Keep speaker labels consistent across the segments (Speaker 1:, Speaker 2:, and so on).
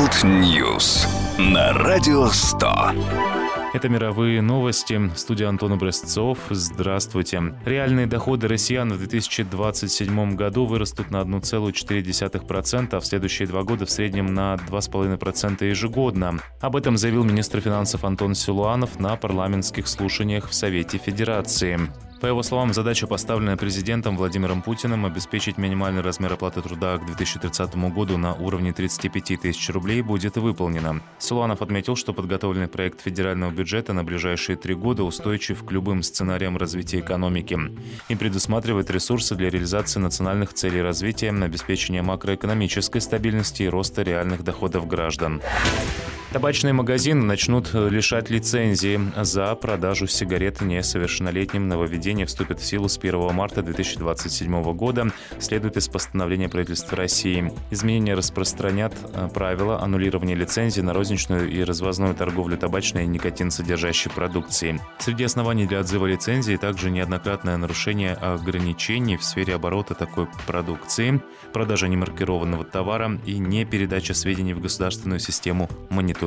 Speaker 1: World News на Радио 100.
Speaker 2: Это мировые новости. В студии Антон Образцов. Здравствуйте. Реальные доходы россиян в 2027 году вырастут на 1,4%, а в следующие 2 года в среднем на 2,5% ежегодно. Об этом заявил министр финансов Антон Силуанов на парламентских слушаниях в Совете Федерации. По его словам, задача, поставленная президентом Владимиром Путиным, обеспечить минимальный размер оплаты труда к 2030 году на уровне 35 тысяч рублей, будет выполнена. Силуанов отметил, что подготовленный проект федерального бюджета на ближайшие 3 года устойчив к любым сценариям развития экономики и предусматривает ресурсы для реализации национальных целей развития, обеспечения макроэкономической стабильности и роста реальных доходов граждан. Табачные магазины начнут лишать лицензии за продажу сигарет несовершеннолетним. Нововведение вступит в силу с 1 марта 2027 года, следует из постановления правительства России. Изменения распространят правила аннулирования лицензий на розничную и развозную торговлю табачной и никотин-содержащей продукции. Среди оснований для отзыва лицензии также неоднократное нарушение ограничений в сфере оборота такой продукции, продажа немаркированного товара и непередача сведений в государственную систему мониторинга.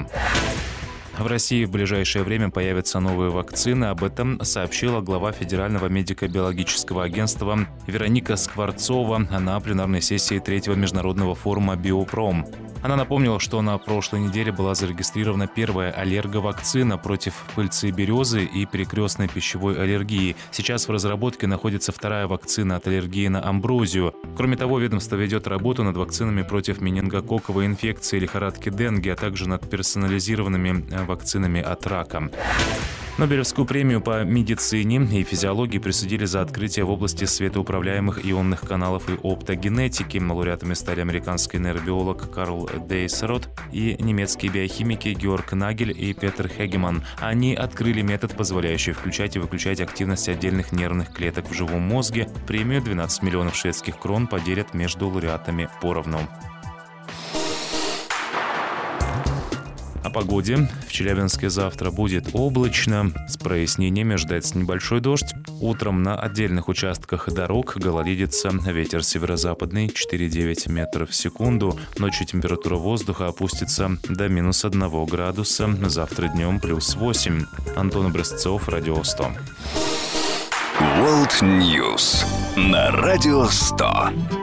Speaker 2: В России в ближайшее время появятся новые вакцины. Об этом сообщила глава Федерального медико-биологического агентства Вероника Скворцова на пленарной сессии 3-го международного форума «Биопром». Она напомнила, что на прошлой неделе была зарегистрирована первая аллерговакцина против пыльцы березы и перекрестной пищевой аллергии. Сейчас в разработке находится вторая вакцина от аллергии на амброзию. Кроме того, ведомство ведет работу над вакцинами против менингококковой инфекции, лихорадки Денге, а также над персонализированными вакцинами от рака. Нобелевскую премию по медицине и физиологии присудили за открытие в области светоуправляемых ионных каналов и оптогенетики. Лауреатами стали американский нейробиолог Карл Дейсерот и немецкие биохимики Георг Нагель и Петер Хегеман. Они открыли метод, позволяющий включать и выключать активность отдельных нервных клеток в живом мозге. Премию 12 миллионов шведских крон поделят между лауреатами поровну. О погоде. В Челябинске завтра будет облачно. С прояснениями ожидается небольшой дождь. Утром на отдельных участках дорог гололедица. Ветер северо-западный 4,9 метров в секунду. Ночью температура воздуха опустится до -1 градуса. Завтра днем +8. Антон Образцов, Радио 100.
Speaker 1: World News на Радио 100.